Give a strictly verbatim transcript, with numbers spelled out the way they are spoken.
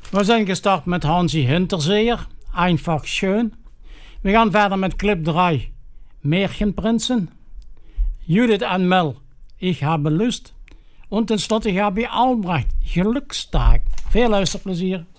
We zijn gestart met Hansi Hinterseer, Einfach schön. We gaan verder met clip drie, Märchenprinzen. Judith en Mel, Ich habe Lust. En tenslotte Gabi Albrecht, Gelukstag. Veel luisterplezier.